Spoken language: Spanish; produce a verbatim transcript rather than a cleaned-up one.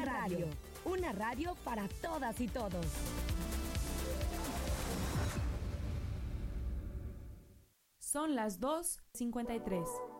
Radio, una radio para todas y todos. Son las dos cincuenta y tres.